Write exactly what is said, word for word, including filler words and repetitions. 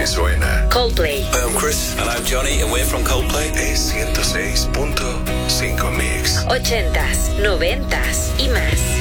me suena. Coldplay. Hi, I'm Chris. And I'm Johnny, and we're from Coldplay. Es ciento seis punto cinco Mix. Ochentas, noventas y más.